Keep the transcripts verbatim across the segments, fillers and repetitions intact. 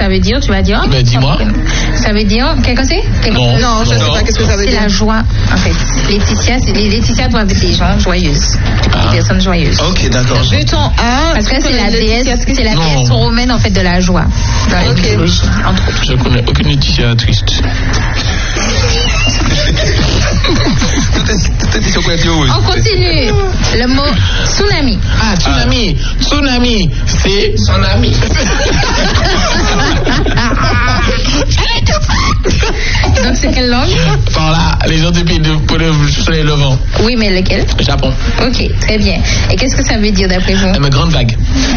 veut dire? Tu vas dire? Ben, dis-moi. Ça veut dire, quelque chose c'est? Non, non, je ne sais pas qu'est-ce que ça veut c'est dire. C'est la joie, en fait. Laetitia, c'est, les Laetitia doivent être des gens joyeuses. Ah. Des personnes joyeuses. Ok, d'accord. Vu ton A, Parce que c'est la déesse, c'est la Non. déesse romaine, en fait, de la joie. Dans la Ok. mythologie, entre autres. Je connais aucune Laetitia triste. On continue. Le mot tsunami. Ah, tsunami. Tsunami, c'est son ami. Donc, c'est quelle langue? Par là, les gens du pays de le soleil levant. Oui, mais lequel? Japon. Ok, très bien. Et qu'est-ce que ça veut dire d'après vous? Une grande vague.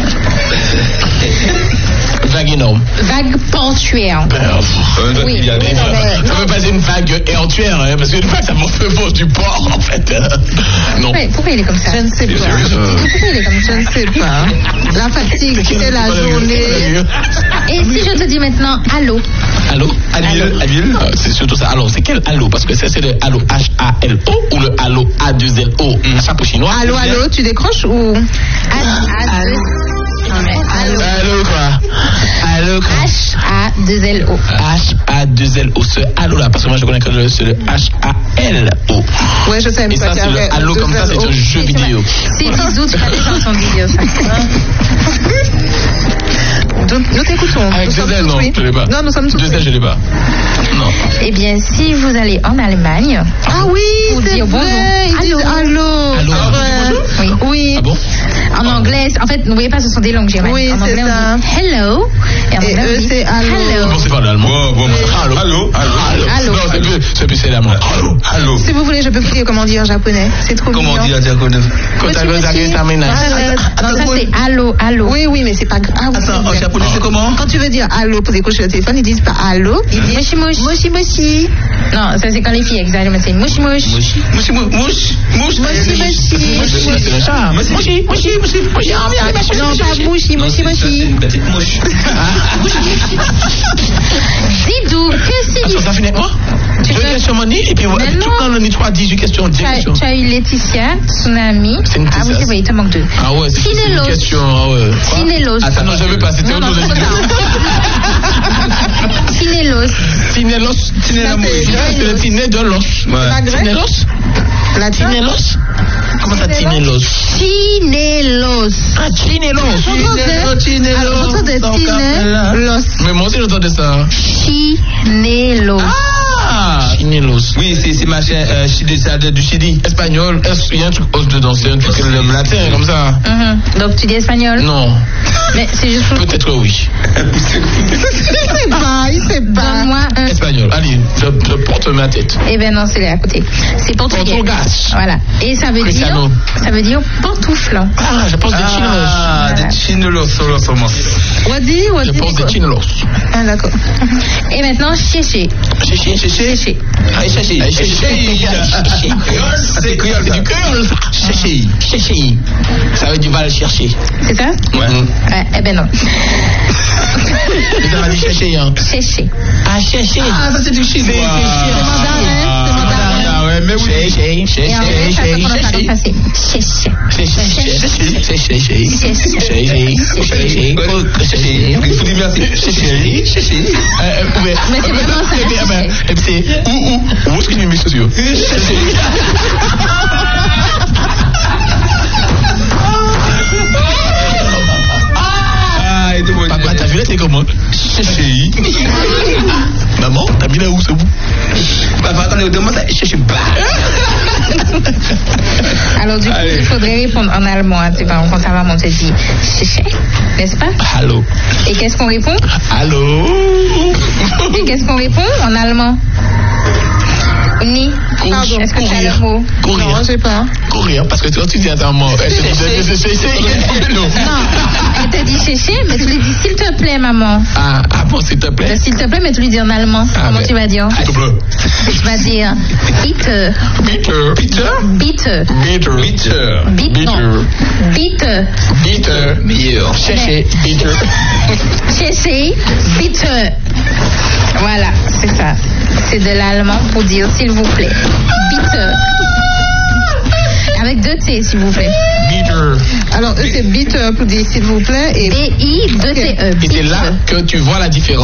Vague énorme. Vague portuaire. Ben, pff, Oui. ça Non, veut pas dire une vague éventuelle, hein, parce qu'une vague, ça fait fausse du port, en fait. Euh, non. mais pourquoi il est comme ça? je ne sais pas. Pourquoi il est comme Je ça? ne sais pas. La fatigue, c'est la journée. Et si je te dis maintenant allô? Allô? Allô? Allô? Euh, c'est surtout ça. Alors, c'est quel allô? Parce que ça, c'est le allô H A L O ou le allô A deux L O? Mm. Ça pour chinois. Allô, allô, tu décroches ou? H-A-deux. Allô. Allô, quoi? Allô, quoi? H A deux L O. H A deux L O. Ce allô là, parce que moi, je connais que le, c'est le H A L O. Ouais, je sais. Et ça, c'est le allô comme ça, c'est un jeu vidéo. C'est Bisou, tu as déjà entendu dire ça. Nous t'écoutons. Avec Nous deux sommes L, tous non, oui. je l'ai pas. Non, nous sommes tous Deux L, oui. je l'ai pas. Non. Eh bien, si vous allez en Allemagne, Ah oui, Pour c'est dire vrai. bonjour. Ils disent allô. Allô, C'est vrai. oui. Oui. Ah bon? En anglais, en fait, n'oubliez pas, ce sont des langues germaniques. Oui, en c'est anglais, ça. on dit hello. Et en Et anglais, eux, on dit c'est allô. Bon, c'est pas l'allemand. Bon, bon, Allô? allô? Allô? Allô. Non, c'est plus, c'est plus c'est l'allemand. Allô? Allô? Si vous voulez, je peux vous dire comment dire en japonais. C'est trop Comment mignon. dire, diaconne? Quand t'as le zague, ça m'énerve. Non, ça c'est allô, allô. Oui, oui, mais c'est pas grave. Ah, oui, Attends, c'est en vrai. japonais, c'est comment? Quand tu veux dire allô pour décrocher le téléphone, ils disent pas allô, ils disent Moshi moshi. moshi moshi. Non, ça c'est quand les filles exagèrent, c'est mouchi mouchi. Mouchi, mouchi, mouchi, mouchi, Moshi moshi. C'est le chat. Mochi, mochi, mochi, mochi. Non, pas moshi moshi moshi. Mouchi. Didou, que signifie? Attends, ça finit moi? Tu Deux peux- questions money et puis Mais tout non. quand on y trois, dix-huit questions, dix Tu as, questions. tu as eu Laetitia, Tsunami. C'est une Ah oui, petite c'est vrai, il te manque deux. Ah ouais, c'est c'est une Finelos. question. Ah ouais. Quoi? Finelos. Attends, non, je veux pas, c'était Non, autre non, chose. trop tard. Finelos. Tinelos. Tinelos. C'est le tiné de l'os. Pas grec? Tinelos? La Tinelos? Comment ça, Tinelos? Finelos. Ah, Tinelos. Alors, j'entends des tinelos. Mais moi aussi, j'entendais ça. Finelos. Ah, Tinelos. Oui, c'est c'est machin, euh, Chili, c'est du Chili. Espagnol, est-ce qu'il y a un truc os dedans? C'est un truc le latin, comme ça? Mhm. Donc tu dis espagnol? Non. Mais c'est juste pour... Peut-être oui. Il sait pas, il sait pas. Donne-moi un... Espagnol. Allez, je, je porte ma tête. Eh ben non, c'est à côté. C'est portugais. Portugas. Voilà. Et ça veut Cristiano. dire... Ça veut dire pantouflant. Ah, je pense des chinelos. Ah, Voilà. des chinelos, solo, seulement. Wadi, Je wadi. pense des chinelos. Ah, d'accord. Et maintenant, chéché. Chéché, chéché. Chéché. Ah, chéché. Ah, Chéché. chéché. C'est créole, C'est ça. du créole, ça. Chéché. Chéché. Ça veut dire va le chercher. C'est ça? Ouais. Ouais, eh ben non. Mais ça va dire chercher, hein. Chéché. Ah, chercher. Ah, ça c'est du chinois. C'est mandarin, c'est mandarin. Ah ouais, mais oui. Chéché, chéché, Et en vrai, ça se chéché, prononce pas comme ça, chéché. c'est chéché. Chéché, chéché, chéché. Chéché. Chéché. Il faut dire merci. Chéché, chéché. Mais c'est vraiment ça, chéché. Et puis c'est où, où, où est-ce que tu mets ça sur? Ah, et de bon Papa, t'as vu là, c'est comment? Chéché. Maman, t'as mis là où ce bout? Papa, quand on demande ça, chéché, bah. Alors du coup, Allez. il faudrait répondre en allemand. Hein, tu vois, quand ta maman te dit chéché, n'est-ce pas? Allô? Et qu'est-ce qu'on répond? Allô? Et qu'est-ce qu'on répond en allemand? Ni. Pardon, Est-ce que tu as courir. le mot? Courir. Non, je sais pas. Courir, parce que quand tu dis à ta maman, elle te dit que c'est chéché. Non. Non, elle te dit chéché, mais tu lui dis s'il te plaît, maman. Ah, ah bon, s'il te plaît. S'il te plaît, mais tu lui dis en allemand. Ah, Comment mais- tu vas dire? S'il te plaît. Tu vas dire bitte, Peter. Peter. bitte, Peter. Peter. bitte, non, bitte, Peter. Meilleur. Chercher. Peter. chéché, bitte. Voilà, c'est ça. C'est de l'allemand pour dire s'il vous plaît. Bitte. Avec deux T, s'il vous plaît. Peter. Alors, eux, c'est bitte pour dire s'il vous plaît et B I deux T E. Et c'est là que tu vois la différence.